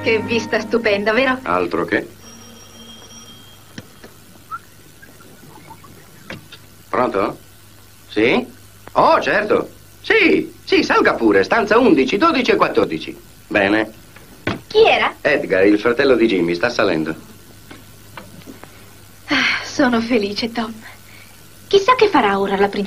Che vista stupenda, vero? Altro che. Pronto? Sì? Oh, certo. Sì, salga pure. Stanza 11, 12 e 14. Bene. Chi era? Edgar, il fratello di Jimmy, sta salendo. Sono felice, Tom. Chissà che farà ora la principessa.